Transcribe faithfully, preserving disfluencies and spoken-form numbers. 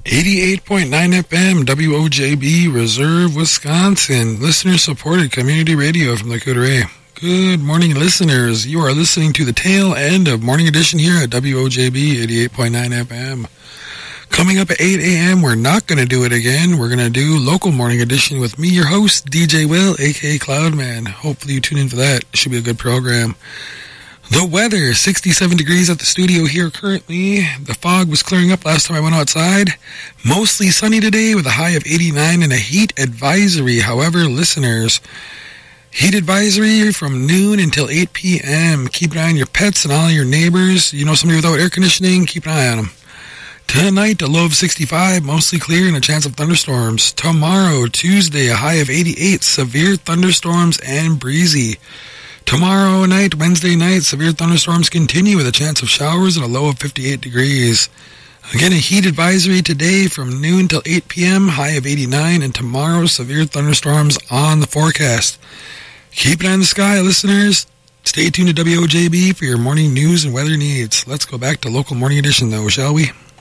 eighty-eight point nine F M, W O J B, Reserve, Wisconsin. Listener-supported community radio from the Coudray. Good morning, listeners. You are listening to the tail end of Morning Edition here at W O J B, eighty-eight point nine F M. Coming up at eight a.m., we're not going to do it again. We're going to do local Morning Edition with me, your host, D J Will, a k a. Cloudman. Hopefully you tune in for that. It should be a good program. The weather, sixty-seven degrees at the studio here currently. The fog was clearing up last time I went outside. Mostly sunny today with a high of eighty-nine and a heat advisory. However, listeners, heat advisory from noon until eight p.m. Keep an eye on your pets and all your neighbors. You know somebody without air conditioning? Keep an eye on them. Tonight, a low of sixty-five, mostly clear and a chance of thunderstorms. Tomorrow, Tuesday, a high of eighty-eight, severe thunderstorms and breezy. Tomorrow night, Wednesday night, severe thunderstorms continue with a chance of showers and a low of fifty-eight degrees. Again, a heat advisory today from noon till eight p.m., high of eighty-nine, and tomorrow, severe thunderstorms on the forecast. Keep an eye on the sky, listeners. Stay tuned to W O J B for your morning news and weather needs. Let's go back to local Morning Edition, though, shall we?